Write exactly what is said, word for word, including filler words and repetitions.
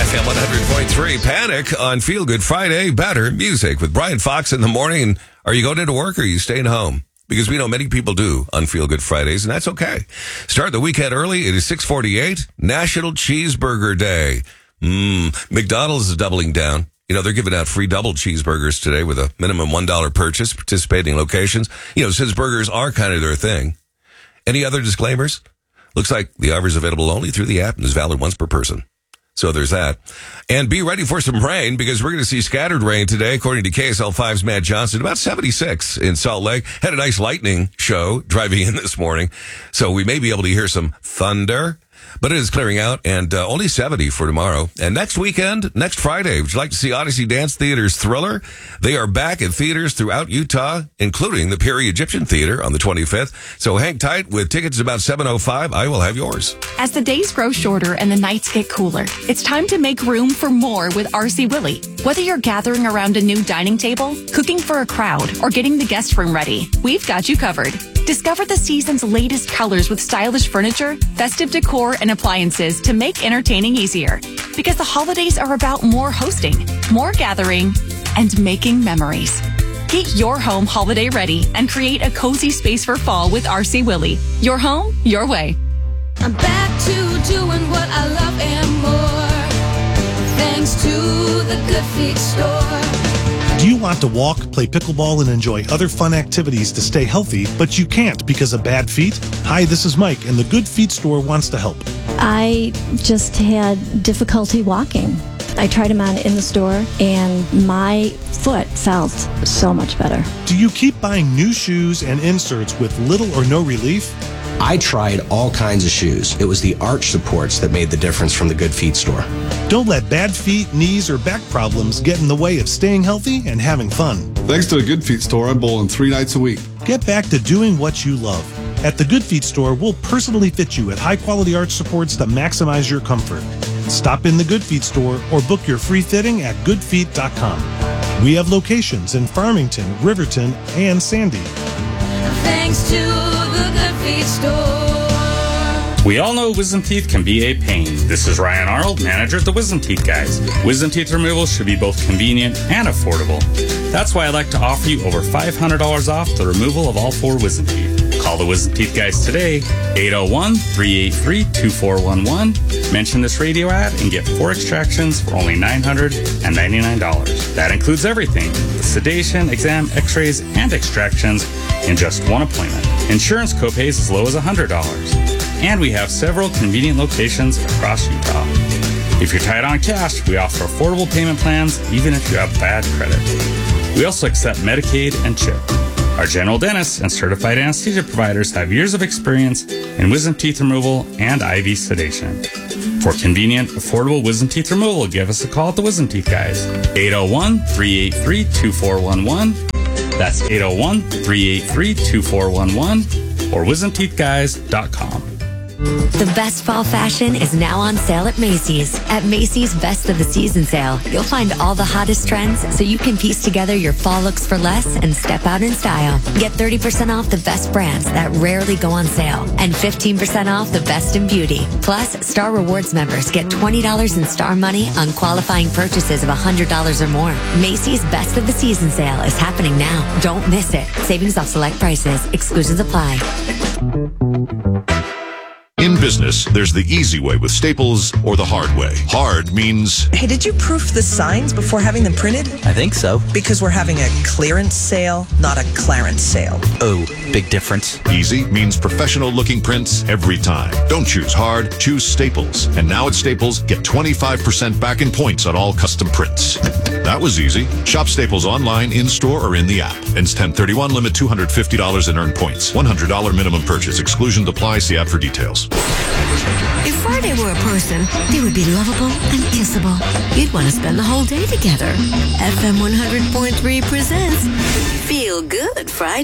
F M one hundred point three, Panic on Feel Good Friday. Better music with Brian Fox in the morning. And are you going into work or are you staying home? Because we know many people do on Feel Good Fridays, and that's okay. Start the weekend early. It is six forty-eight, National Cheeseburger Day. Mmm, McDonald's is doubling down. You know, they're giving out free double cheeseburgers today with a minimum one dollar purchase, participating locations. You know, since burgers are kind of their thing. Any other disclaimers? Looks like the offer is available only through the app and is valid once per person. So there's that. And be ready for some rain because we're going to see scattered rain today, according to K S L five's Matt Johnson. About seventy-six in Salt Lake. Had a nice lightning show driving in this morning. So we may be able to hear some thunder. But it is clearing out, and uh, only seventy for tomorrow. And next weekend, next Friday, would you like to see Odyssey Dance Theater's Thriller? They are back at theaters throughout Utah, including the Perry Egyptian Theater on the twenty-fifth. So hang tight. With tickets about seven oh five, I will have yours. As the days grow shorter and the nights get cooler, it's time to make room for more with R C Willey. Whether you're gathering around a new dining table, cooking for a crowd, or getting the guest room ready, we've got you covered. Discover the season's latest colors with stylish furniture, festive decor, and appliances to make entertaining easier. Because the holidays are about more hosting, more gathering, and making memories. Get your home holiday ready and create a cozy space for fall with R C Willey. Your home, your way. I'm back to doing what I love and more. Thanks to the Good Feet store. Do you want to walk, play pickleball, and enjoy other fun activities to stay healthy, but you can't because of bad feet? Hi, this is Mike, and the Good Feet store wants to help. I just had difficulty walking. I tried them on in the store, and my foot felt so much better. Do you keep buying new shoes and inserts with little or no relief? I tried all kinds of shoes. It was the arch supports that made the difference from the Good Feet store. Don't let bad feet, knees, or back problems get in the way of staying healthy and having fun. Thanks to the Good Feet store, I'm bowling three nights a week. Get back to doing what you love. At the Good Feet store, we'll personally fit you with high-quality arch supports to maximize your comfort. Stop in the Good Feet store or book your free fitting at good feet dot com. We have locations in Farmington, Riverton, and Sandy. Thanks to the Good Feet store. We all know wisdom teeth can be a pain. This is Ryan Arnold, manager at the Wisdom Teeth Guys. Wisdom teeth removal should be both convenient and affordable. That's why I'd like to offer you over five hundred dollars off the removal of all four wisdom teeth. Call the Wisdom Teeth Guys today, eight oh one, three eight three, two four one one. Mention this radio ad and get four extractions for only nine hundred ninety-nine dollars. That includes everything, the sedation, exam, x-rays, and extractions in just one appointment. Insurance copays as low as one hundred dollars. And we have several convenient locations across Utah. If you're tight on cash, we offer affordable payment plans even if you have bad credit. We also accept Medicaid and CHIP. Our general dentists and certified anesthesia providers have years of experience in wisdom teeth removal and I V sedation. For convenient, affordable wisdom teeth removal, give us a call at the Wisdom Teeth Guys. eight oh one, three eight three, two four one one. That's eight oh one, three eight three, two four one one or wisdom teeth guys dot com. The best fall fashion is now on sale at Macy's. At Macy's Best of the Season sale, you'll find all the hottest trends so you can piece together your fall looks for less and step out in style. Get thirty percent off the best brands that rarely go on sale and fifteen percent off the best in beauty. Plus, Star Rewards members get twenty dollars in Star money on qualifying purchases of one hundred dollars or more. Macy's Best of the Season sale is happening now. Don't miss it. Savings off select prices. Exclusions apply. In business, there's the easy way with Staples or the hard way. Hard means... Hey, did you proof the signs before having them printed? I think so. Because we're having a clearance sale, not a clarence sale. Oh, big difference. Easy means professional-looking prints every time. Don't choose hard, choose Staples. And now at Staples, get twenty-five percent back in points on all custom prints. That was easy. Shop Staples online, in-store, or in the app. Ends ten thirty-one, limit two hundred fifty dollars in earned points. one hundred dollars minimum purchase. Exclusion applies. See app for details. If Friday were a person, they would be lovable and kissable. You'd want to spend the whole day together. F M one hundred point three presents Feel Good Friday.